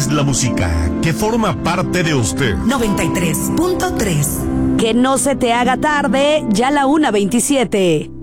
es la música que forma parte de usted. 93.3. Que no se te haga tarde, ya la 1:27.